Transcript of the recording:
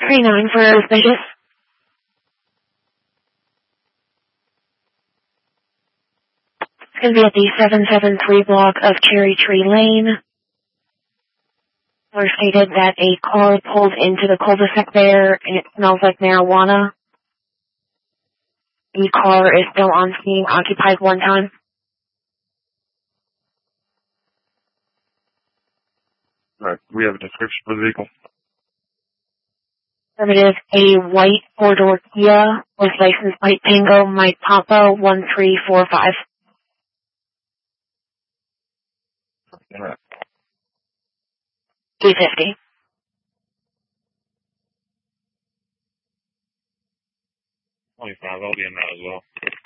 39 for suspicious. It's going to be at the 773 block of Cherry Tree Lane. Or stated that a car pulled into the cul-de-sac there and it smells like marijuana. The car is still on scene, occupied one time. Right. We have a description for the vehicle. Affirmative, a white four-door Kia with license plate Tango Mike Papa 1345. All right. 250. 25, I'll be in that as well.